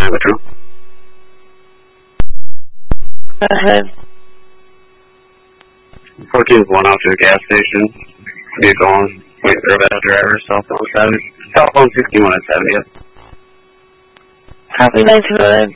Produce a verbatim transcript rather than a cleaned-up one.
nine Metro. Go ahead. fourteen one off to the gas station. Vehicle on. Wait for a bad driver. Cell phone seven. Cell phone sixty-one at seventieth. Copy nine two nine.